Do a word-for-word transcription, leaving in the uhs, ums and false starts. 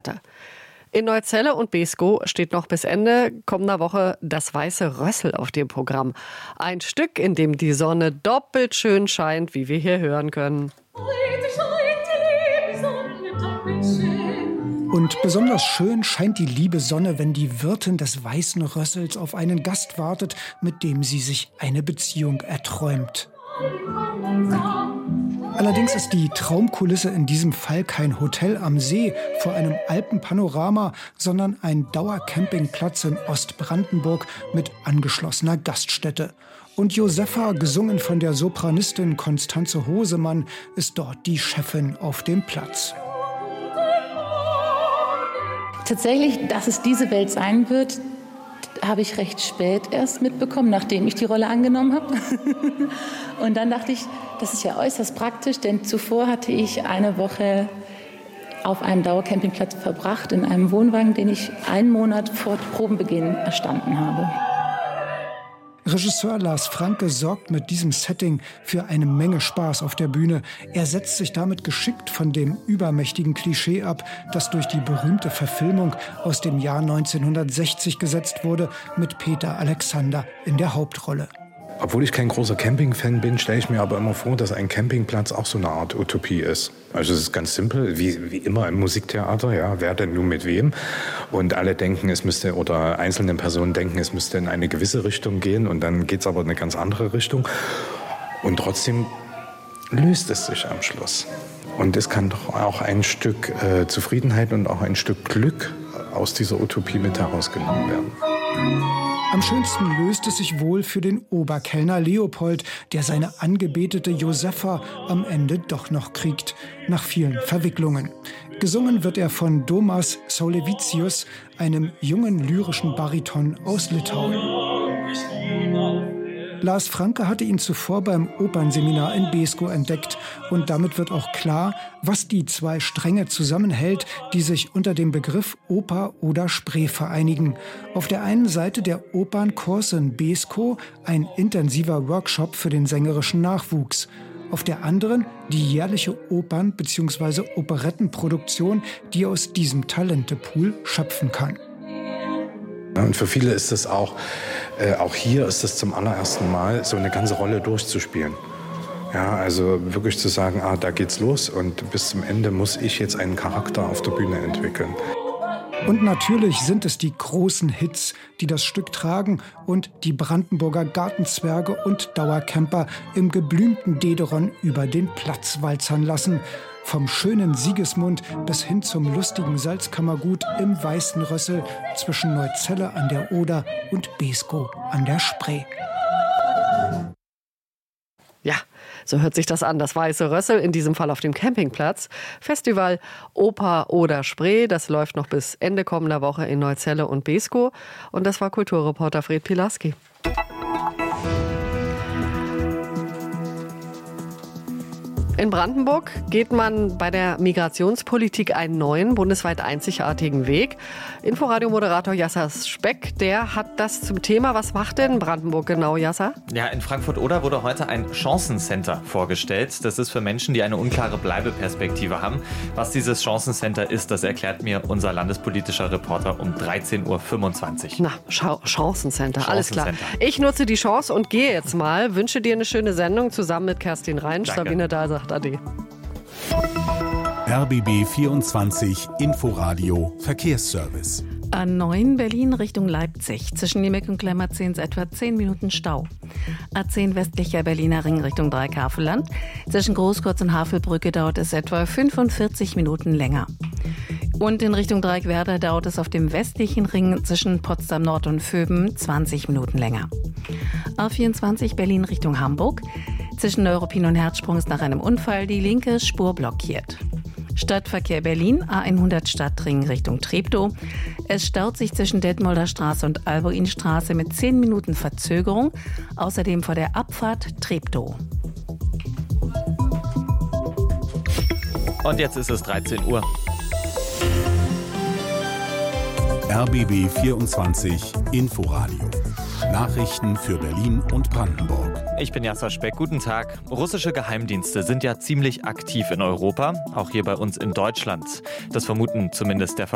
Konzerte. In Neuzelle und Beeskow steht noch bis Ende kommender Woche das Weiße Rössel auf dem Programm. Ein Stück, in dem die Sonne doppelt schön scheint, wie wir hier hören können. Und besonders schön scheint die liebe Sonne, wenn die Wirtin des Weißen Rössels auf einen Gast wartet, mit dem sie sich eine Beziehung erträumt. Allerdings ist die Traumkulisse in diesem Fall kein Hotel am See vor einem Alpenpanorama, sondern ein Dauercampingplatz in Ostbrandenburg mit angeschlossener Gaststätte. Und Josefa, gesungen von der Sopranistin Constanze Hosemann, ist dort die Chefin auf dem Platz. Tatsächlich, dass es diese Welt sein wird, habe ich recht spät erst mitbekommen, nachdem ich die Rolle angenommen habe. Und dann dachte ich, das ist ja äußerst praktisch, denn zuvor hatte ich eine Woche auf einem Dauercampingplatz verbracht, in einem Wohnwagen, den ich einen Monat vor Probenbeginn erstanden habe. Regisseur Lars Franke sorgt mit diesem Setting für eine Menge Spaß auf der Bühne. Er setzt sich damit geschickt von dem übermächtigen Klischee ab, das durch die berühmte Verfilmung aus dem Jahr neunzehnhundertsechzig gesetzt wurde, mit Peter Alexander in der Hauptrolle. Obwohl ich kein großer Camping-Fan bin, stelle ich mir aber immer vor, dass ein Campingplatz auch so eine Art Utopie ist. Also es ist ganz simpel, wie, wie immer im Musiktheater, ja, wer denn nun mit wem? Und alle denken, es müsste, oder einzelne Personen denken, es müsste in eine gewisse Richtung gehen und dann geht es aber in eine ganz andere Richtung. Und trotzdem löst es sich am Schluss. Und es kann doch auch ein Stück äh, Zufriedenheit und auch ein Stück Glück aus dieser Utopie mit herausgenommen werden. Am schönsten löst es sich wohl für den Oberkellner Leopold, der seine angebetete Josefa am Ende doch noch kriegt, nach vielen Verwicklungen. Gesungen wird er von Domas Saulevicius, einem jungen lyrischen Bariton aus Litauen. Lars Franke hatte ihn zuvor beim Opernseminar in Beeskow entdeckt. Und damit wird auch klar, was die zwei Stränge zusammenhält, die sich unter dem Begriff Oper oder Spree vereinigen. Auf der einen Seite der Opernkurs in Beeskow, ein intensiver Workshop für den sängerischen Nachwuchs. Auf der anderen die jährliche Opern- bzw. Operettenproduktion, die aus diesem Talentepool schöpfen kann. Und für viele ist es auch, äh, auch hier ist es zum allerersten Mal, so eine ganze Rolle durchzuspielen. Ja, also wirklich zu sagen, ah, da geht's los und bis zum Ende muss ich jetzt einen Charakter auf der Bühne entwickeln. Und natürlich sind es die großen Hits, die das Stück tragen und die Brandenburger Gartenzwerge und Dauercamper im geblümten Dederon über den Platz walzern lassen. Vom schönen Sigismund bis hin zum lustigen Salzkammergut im Weißen Rössel zwischen Neuzelle an der Oder und Beeskow an der Spree. Ja, so hört sich das an. Das Weiße Rössel, in diesem Fall auf dem Campingplatz. Festival Oper oder Spree, das läuft noch bis Ende kommender Woche in Neuzelle und Beeskow. Und das war Kulturreporter Fred Pilarski. In Brandenburg geht man bei der Migrationspolitik einen neuen, bundesweit einzigartigen Weg. Inforadio-Moderator Yasser Speck, der hat das zum Thema. Was macht denn Brandenburg genau, Yasser? Ja, in Frankfurt-Oder wurde heute ein Chancencenter vorgestellt. Das ist für Menschen, die eine unklare Bleibeperspektive haben. Was dieses Chancencenter ist, das erklärt mir unser landespolitischer Reporter um dreizehn Uhr fünfundzwanzig. Na, Scha- Chancencenter, alles klar. Ich nutze die Chance und gehe jetzt mal. Wünsche dir eine schöne Sendung zusammen mit Kerstin Reinsch. Sabine Dahl sagt Ade. R B B vierundzwanzig Inforadio Verkehrsservice. A neun Berlin Richtung Leipzig. Zwischen Niemek und Klemmerzehns etwa zehn Minuten Stau. A zehn westlicher Berliner Ring Richtung Dreieckhavelland. Zwischen Großkotz und Havelbrücke dauert es etwa fünfundvierzig Minuten länger. Und in Richtung Dreieckwerder dauert es auf dem westlichen Ring zwischen Potsdam Nord und Vöben zwanzig Minuten länger. A vierundzwanzig Berlin Richtung Hamburg. Zwischen Neuruppin und Herzsprung ist nach einem Unfall die linke Spur blockiert. Stadtverkehr Berlin, A hundert Stadtring Richtung Treptow. Es staut sich zwischen Detmolder Straße und Albuinstraße mit zehn Minuten Verzögerung. Außerdem vor der Abfahrt Treptow. Und jetzt ist es dreizehn Uhr. R B B vierundzwanzig Inforadio. Nachrichten für Berlin und Brandenburg. Ich bin Yasser Speck. Guten Tag. Russische Geheimdienste sind ja ziemlich aktiv in Europa, auch hier bei uns in Deutschland. Das vermuten zumindest der